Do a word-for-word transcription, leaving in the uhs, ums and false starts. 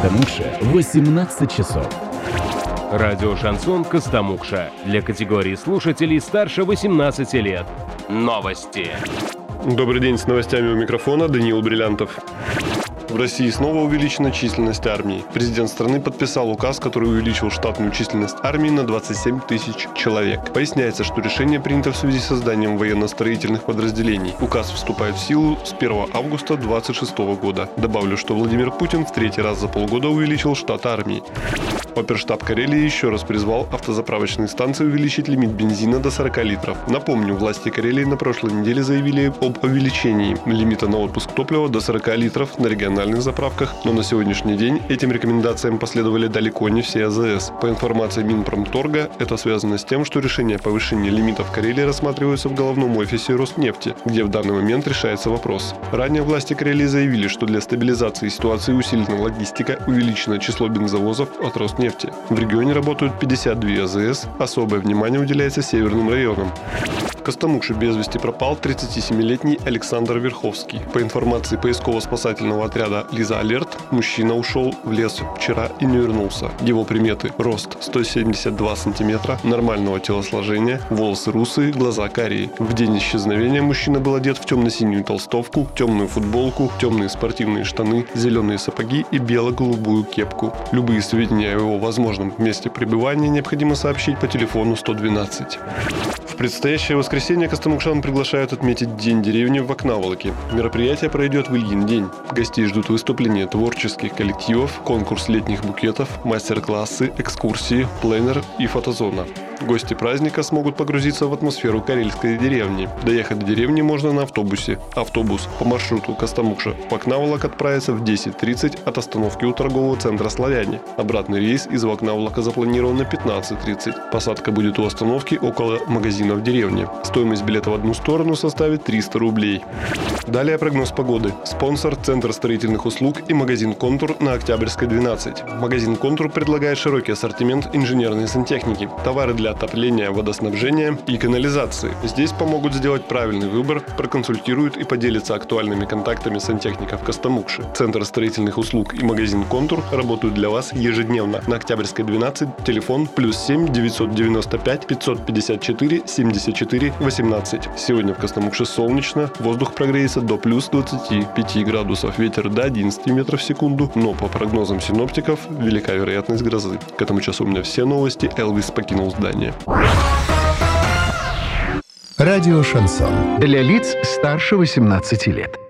Костомукша восемнадцать часов. Радио «Шансон» Костомукша. Для категории слушателей старше восемнадцати лет. Новости. Добрый день, с новостями у микрофона Даниил Бриллянтов. В России снова увеличена численность армии. Президент страны подписал указ, который увеличил штатную численность армии на двадцать семь тысяч человек. Поясняется, что решение принято в связи с созданием военно-строительных подразделений. Указ вступает в силу с первого августа две тысячи двадцать шестого года. Добавлю, что Владимир Путин в третий раз за полгода увеличил штат армии. Оперштаб Карелии еще раз призвал автозаправочные станции увеличить лимит бензина до сорока литров. Напомню, власти Карелии на прошлой неделе заявили об увеличении лимита на отпуск топлива до сорока литров на региональных заправках, но на сегодняшний день этим рекомендациям последовали далеко не все АЗС. По информации Минпромторга, это связано с тем, что решение о повышении лимитов в Карелии рассматривается в головном офисе Роснефти, где в данный момент решается вопрос. Ранее власти Карелии заявили, что для стабилизации ситуации усилена логистика, увеличено число бензовозов от Роснефти. В регионе работают пятьдесят две АЗС, особое внимание уделяется северным районам. В Костомукше без вести пропал тридцатисемилетний Александр Верховский. По информации поисково-спасательного отряда «Лиза Алерт», мужчина ушел в лес вчера и не вернулся. Его приметы: рост сто семьдесят два сантиметра, нормального телосложения, волосы русые, глаза карие. В день исчезновения мужчина был одет в темно-синюю толстовку, темную футболку, темные спортивные штаны, зеленые сапоги и бело-голубую кепку. Любые сведения о его возможном месте пребывания необходимо сообщить по телефону сто двенадцать. В предстоящее воскресенье костомукшан приглашают отметить День деревни в Окнаволоке. Мероприятие пройдет в Ильин день. Гостей ждут выступления творческих коллективов, конкурс летних букетов, мастер-классы, экскурсии, пленэр и фотозона. Гости праздника смогут погрузиться в атмосферу карельской деревни. Доехать до деревни можно на автобусе. Автобус по маршруту Костомукша-Окнаволок отправится в десять тридцать от остановки у торгового центра «Славяне». Обратный рейс из Окнаволока запланирован на пятнадцать тридцать. Посадка будет у остановки около магазина в деревне. Стоимость билета в одну сторону составит триста рублей. Далее прогноз погоды. Спонсор — Центр строительных услуг и магазин «Контур» на Октябрьской, двенадцать. Магазин «Контур» предлагает широкий ассортимент инженерной сантехники, товары для отопления, водоснабжения и канализации. Здесь помогут сделать правильный выбор, проконсультируют и поделятся актуальными контактами сантехников Костомукши. Центр строительных услуг и магазин «Контур» работают для вас ежедневно. На Октябрьской, двенадцать, телефон плюс семь девятьсот девяносто пять пятьсот пятьдесят четыре семьдесят четыре восемнадцать. Сегодня в Костомукше солнечно, воздух прогреется до плюс двадцати пяти градусов, ветер до одиннадцати метров в секунду, но по прогнозам синоптиков велика вероятность грозы. К этому часу у меня все новости. Элвис покинул здание. Радио «Шансон». Для лиц старше восемнадцати лет.